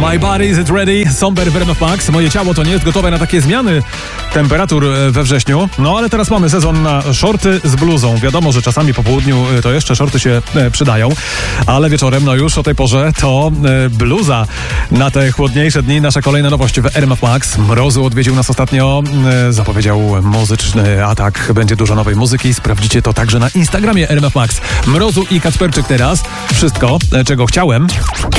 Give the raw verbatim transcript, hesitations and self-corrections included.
My body is it ready? Somber w R M F Max. Moje ciało to nie jest gotowe na takie zmiany temperatur we wrześniu. No ale teraz mamy sezon na shorty z bluzą. Wiadomo, że czasami po południu to jeszcze shorty się przydają, ale wieczorem, no już o tej porze to bluza na te chłodniejsze dni. Nasza kolejna nowość w R M F Max. Mrozu odwiedził nas ostatnio. Zapowiedział muzyczny atak. Będzie dużo nowej muzyki. Sprawdzicie to także na Instagramie R M F Max. Mrozu i Kacperczyk teraz. Wszystko, czego chciałem.